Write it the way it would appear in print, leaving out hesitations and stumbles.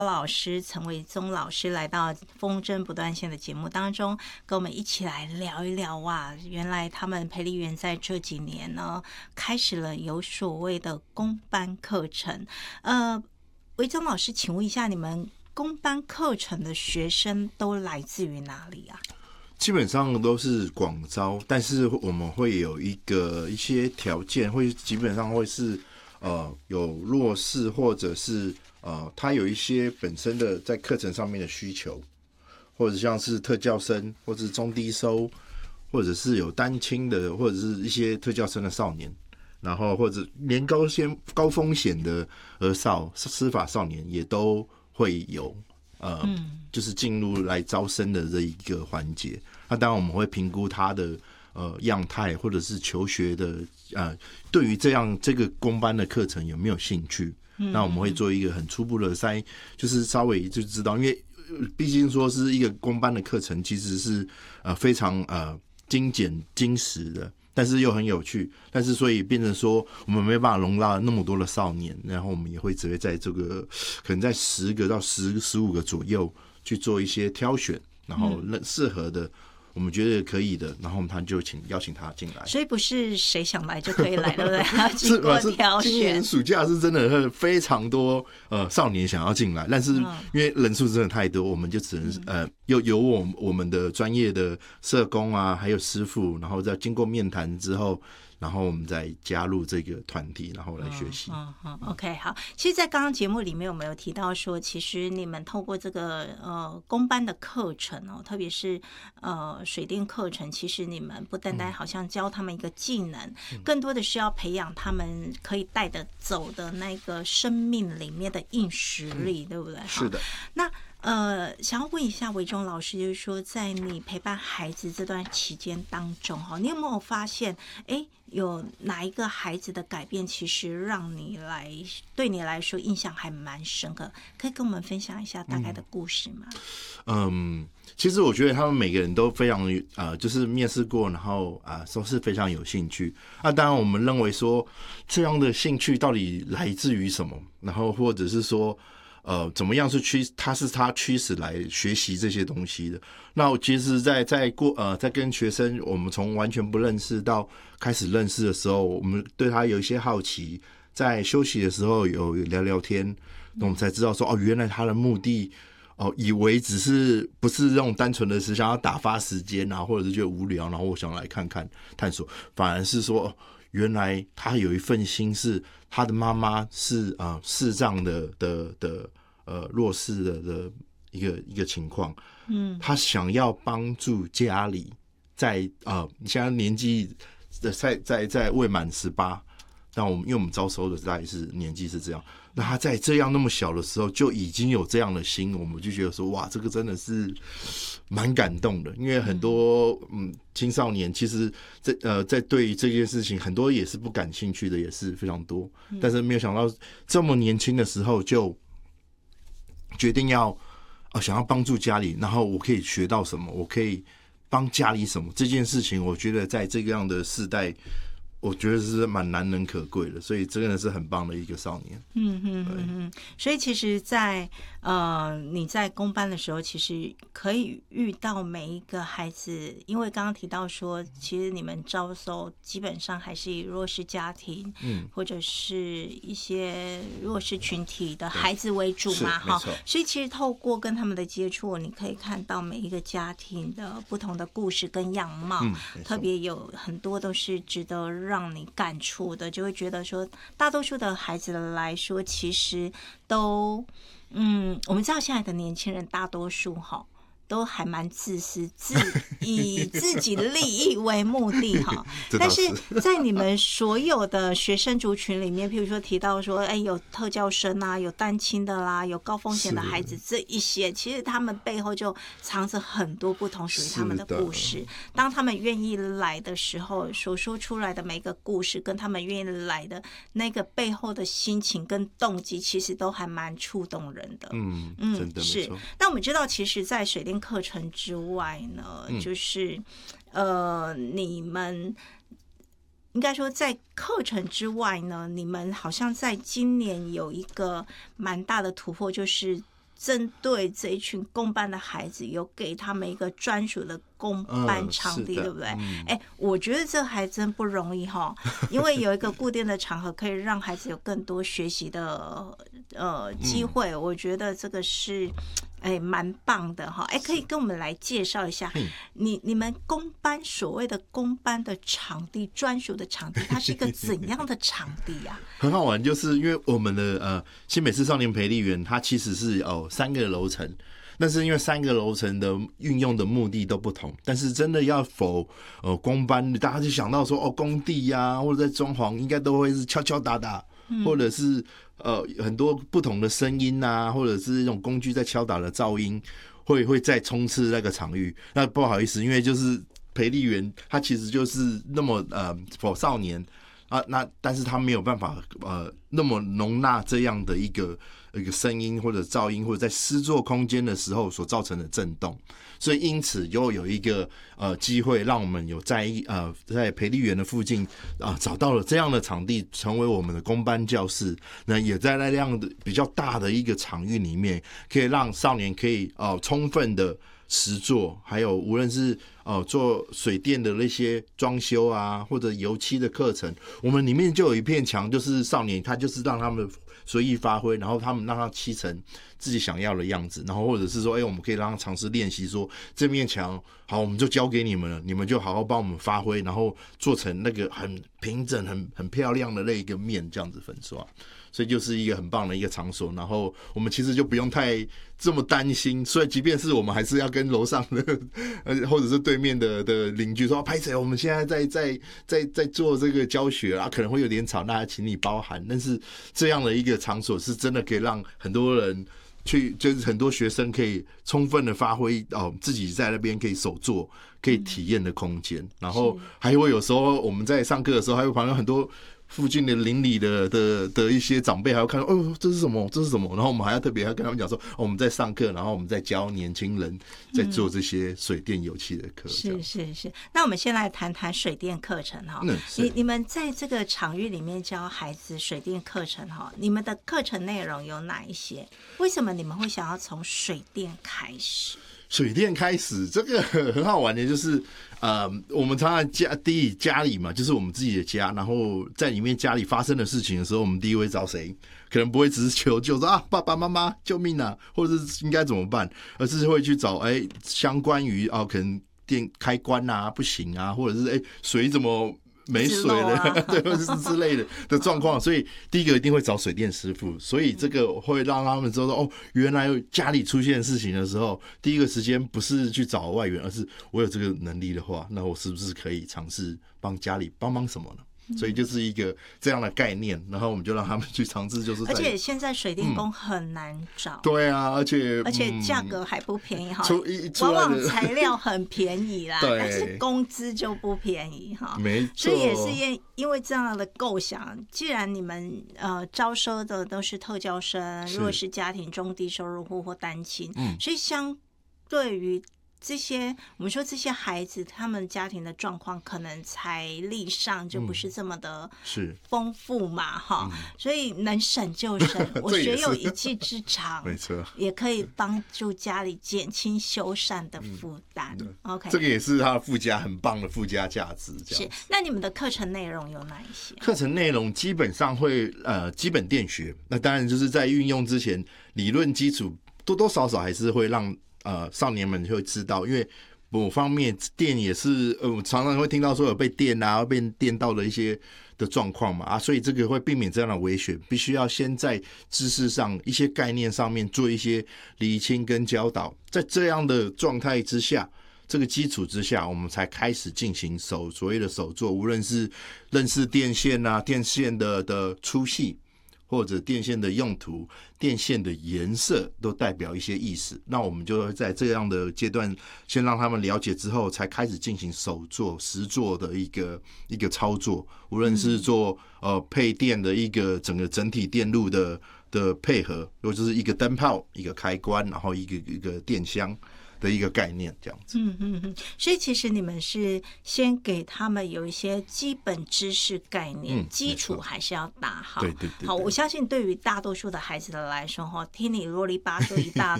老师陈伟宗老师来到风筝不断线的节目当中，跟我们一起来聊一聊哇，原来他们培力园在这几年呢，开始了有所谓的公班课程。伟宗老师，请问一下，你们公班课程的学生都来自于哪里啊？ 基本上都是广招，但是我们会有一些条件，会基本上会是有弱势，或者是他有一些本身的在课程上面的需求，或者像是特教生，或者是中低收，或者是有单亲的，或者是一些特教生的少年，然后或者连高风险的儿少、司法少年也都会有。就是进入来招生的这一个环节。那当然我们会评估他的样态，或者是求学的对于这个公班的课程有没有兴趣。那我们会做一个很初步的筛，就是稍微就知道，因为毕竟说是一个公班的课程，其实是非常精简精实的。但是又很有趣，但是所以变成说我们没办法容纳那么多的少年，然后我们也会只会在这个可能在10个到15个左右去做一些挑选，然后适合的我们觉得可以的，然后我们就邀请他进来。 所以不是谁想来就可以来，对不对？要经过挑选。 今年暑假是真的非常多少年想要进来，但是因为人数真的太多，我们就只能由我们的专业的社工啊，还有师傅，然后再经过面谈之后，然后我们再加入这个团体，然后来学习。 OK， 好。其实，在刚刚节目里面，我们有提到说，其实你们透过这个公班的课程哦，特别是水电课程，其实你们不单单好像教他们一个技能，更多的是要培养他们可以带得走的那个生命里面的硬实力，对不对？ 是的。 那想要问一下伟忠老师，就是说，在你陪伴孩子这段期间当中，哈，你有没有发现，有哪一个孩子的改变，其实让对你来说印象还蛮深刻？可以跟我们分享一下大概的故事吗？ 其实我觉得他们每个人都非常就是面试过，然后都是非常有兴趣。当然我们认为说这样的兴趣到底来自于什么，然后或者是说怎么样是他驱使来学习这些东西的。那我其实在跟学生，我们从完全不认识到开始认识的时候，我们对他有一些好奇，在休息的时候有聊聊天，那我们才知道说原来他的目的以为不是那种单纯的是想要打发时间啊，或者是觉得无聊，然后我想来看看探索，反而是说原来他有一份心，是他的妈妈是视障的弱势的一个情况。他想要帮助家里，在现在年纪在未满18，但因为我们招收的大概是年纪是这样，那他在这样那么小的时候就已经有这样的心，我们就觉得说哇，这个真的是蛮感动的。因为很多青少年其实在对于这件事情很多也是不感兴趣的，也是非常多，但是没有想到这么年轻的时候就决定要想要帮助家里，然后我可以学到什么，我可以帮家里什么，这件事情我觉得在这个样的世代，我觉得是蛮难能可贵的，所以真的是很棒的一个少年。 所以其实你在公班的时候，其实可以遇到每一个孩子，因为刚刚提到说，其实你们招收基本上还是以弱势家庭，或者是一些弱势群体的孩子为主嘛，哈。所以其实透过跟他们的接触，你可以看到每一个家庭的不同的故事跟样貌，特别有很多都是值得让你感触的，就会觉得说，大多数的孩子来说，其实都，我们知道现在的年轻人大多数都还蛮自私，以自己的利益为目的哈。但是在你们所有的学生族群里面，譬如说提到说，有特教生啊，有单亲的啦，有高风险的孩子，这一些其实他们背后就藏着很多不同属于他们的故事。当他们愿意来的时候，所说出来的每个故事，跟他们愿意来的那个背后的心情跟动机，其实都还蛮触动人的。 真的是。那我们知道，其实，在水电课程之外呢，就是你们应该说在课程之外呢，你们好像在今年有一个蛮大的突破，就是针对这一群公班的孩子，有给他们一个专属的公班场地，对不对？我觉得这还真不容易哈，因为有一个固定的场合，可以让孩子有更多学习的机会。我觉得这个是蛮棒的哈。可以跟我们来介绍一下，你们公班所谓的公班的场地，专属的场地，它是一个怎样的场地啊？ 很好玩，就是因为我们的新北市少年培力园，它其实是3个楼层。但是因为3个楼层的运用的目的都不同，但是真的要否公班，大家就想到说工地啊，或者在装潢，应该都会是敲敲打打，或者是很多不同的声音啊，或者是那种工具在敲打的噪音，会再冲刺那个场域。那不好意思，因为就是培力园，它其实就是那么否少年啊，但是它没有办法那么容纳这样的一个声音或者噪音，或者在施作空间的时候所造成的震动，所以因此又有一个机会，让我们有在培力园的附近找到了这样的场地，成为我们的公班教室。那也在那样的比较大的一个场域里面，可以让少年可以充分的实作，还有无论是做水电的那些装修啊，或者油漆的课程，我们里面就有一片墙，就是少年他就是让他们随意发挥，然后他们让他漆成自己想要的样子，然后或者是说我们可以让他尝试练习，说这面墙好，我们就交给你们了，你们就好好帮我们发挥，然后做成那个很平整很漂亮的那一个面，这样子粉刷。所以就是一个很棒的一个场所，然后我们其实就不用太这么担心，所以即便是我们还是要跟楼上的或者是对面的邻居说，拍谁，我们现在在做这个教学啊，可能会有点吵，那请你包涵。但是这样的一个场所是真的可以让很多人就是很多学生可以充分的发挥自己在那边可以手做可以体验的空间，然后还会有时候我们在上课的时候，还有旁边很多附近的邻里的一些长辈还会看到，这是什么？这是什么？然后我们还要特别要跟他们讲说，我们在上课，然后我们在教年轻人在做这些水电油漆的课。是。 那我们先来谈谈水电课程哈。你们在这个场域里面教孩子水电课程哈，你们的课程内容有哪一些？为什么你们会想要从水电开始？ 水电开始，这个很好玩的，就是我们常常家里嘛，就是我们自己的家，然后在里面家里发生的事情的时候，我们第一会找谁？可能不会只是求救说爸爸妈妈救命啊，或者是应该怎么办，而是会去找相关于可能电开关啊不行啊，或者是水怎么没水了，对，或者是之类的状况，所以第一个一定会找水电师傅，所以这个会让他们知道原来家里出现事情的时候，第一个时间不是去找外援，而是我有这个能力的话，那我是不是可以尝试帮家里帮忙什么呢？所以就是一个这样的概念，然后我们就让他们去尝试，就是而且现在水电工很难找， 对啊，而且价格还不便宜哈，往往材料很便宜啦，但是工资就不便宜哈， 没错。 所以也是因为这样的构想，既然你们招收的都是特教生，弱势家庭、中低收入户或单亲，所以相对于这些我们说这些孩子他们家庭的状况可能财力上就不是这么的丰富嘛哈，所以能省就省，我学有一技之长， 没错， 也可以帮助家里减轻修缮的负担。OK， 这个也是它的很棒的附加价值。 是，那你们的课程内容有哪一些？ 课程内容基本上会基本电学，那当然就是在运用之前，理论基础多多少少还是会让少年们会知道，因为某方面电也是我常常会听到说有被电啊、被电到的一些的状况嘛所以这个会避免这样的危险，必须要先在知识上一些概念上面做一些厘清跟教导，在这样的状态之下，这个基础之下，我们才开始进行所谓的手作，无论是认识电线啊、电线的粗细，或者电线的用途、电线的颜色都代表一些意思。那我们就会在这样的阶段，先让他们了解之后，才开始进行手作、实作的一个操作。无论是做配电的一个整体电路的配合，或者是一个灯泡、一个开关，然后一个电箱。 的一个概念，这样子。 所以其实你们是先给他们有一些基本知识概念，基础还是要打好。 对对对。 好，我相信对于大多数的孩子来说，听你啰里吧嗦一大